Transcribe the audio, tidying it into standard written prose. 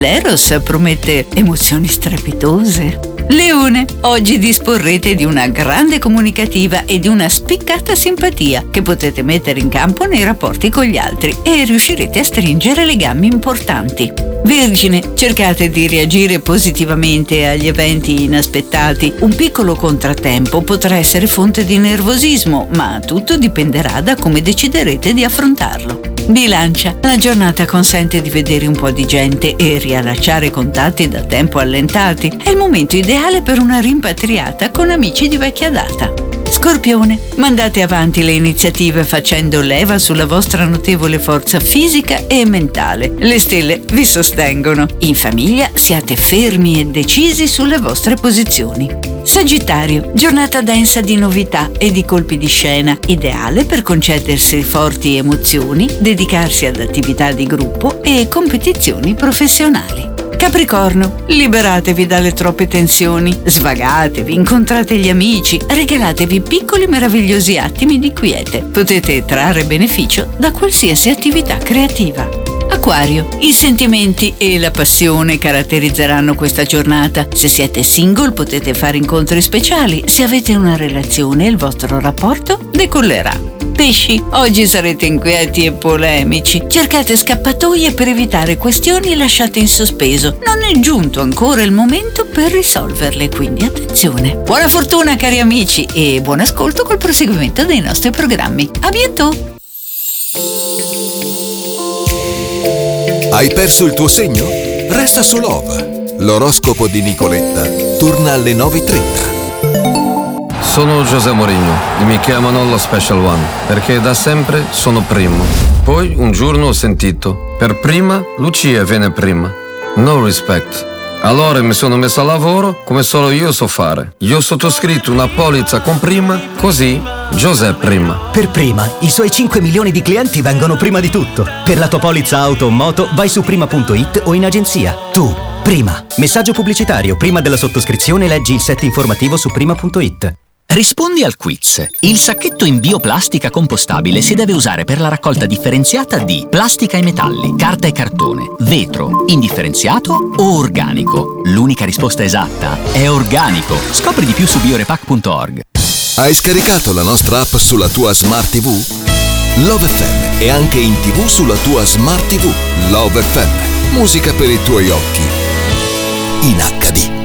L'Eros promette emozioni strepitose. Leone, oggi disporrete di una grande comunicativa e di una spiccata simpatia che potete mettere in campo nei rapporti con gli altri e riuscirete a stringere legami importanti. Vergine, cercate di reagire positivamente agli eventi inaspettati. Un piccolo contrattempo potrà essere fonte di nervosismo, ma tutto dipenderà da come deciderete di affrontarlo. Bilancia, la giornata consente di vedere un po' di gente e riallacciare contatti da tempo allentati. È il momento ideale per una rimpatriata con amici di vecchia data. Scorpione, mandate avanti le iniziative facendo leva sulla vostra notevole forza fisica e mentale. Le stelle vi sostengono. In famiglia siate fermi e decisi sulle vostre posizioni. Sagittario, giornata densa di novità e di colpi di scena, ideale per concedersi forti emozioni, dedicarsi ad attività di gruppo e competizioni professionali. Capricorno, liberatevi dalle troppe tensioni, svagatevi, incontrate gli amici, regalatevi piccoli meravigliosi attimi di quiete. Potete trarre beneficio da qualsiasi attività creativa. Acquario, i sentimenti e la passione caratterizzeranno questa giornata. Se siete single potete fare incontri speciali, se avete una relazione il vostro rapporto decollerà. Pesci, oggi sarete inquieti e polemici. Cercate scappatoie per evitare questioni lasciate in sospeso. Non è giunto ancora il momento per risolverle, quindi attenzione. Buona fortuna cari amici e buon ascolto col proseguimento dei nostri programmi. A bientôt! Hai perso il tuo segno? Resta su Love. L'oroscopo di Nicoletta torna alle 9:30. Sono José Mourinho e mi chiamano lo Special One perché da sempre sono primo. Poi un giorno ho sentito: per prima Lucia viene prima. No respect. Allora mi sono messo a lavoro come solo io so fare. Io ho sottoscritto una polizza con prima, così José prima. Per prima, i suoi 5 milioni di clienti vengono prima di tutto. Per la tua polizza auto o moto vai su prima.it o in agenzia. Tu, prima. Messaggio pubblicitario. Prima della sottoscrizione leggi il set informativo su prima.it. Rispondi al quiz. Il sacchetto in bioplastica compostabile si deve usare per la raccolta differenziata di plastica e metalli, carta e cartone, vetro, indifferenziato o organico. L'unica risposta esatta è organico. Scopri di più su biorepack.org. Hai scaricato la nostra app sulla tua Smart TV? Love FM è anche in TV sulla tua Smart TV. Love FM. Musica per i tuoi occhi. In HD.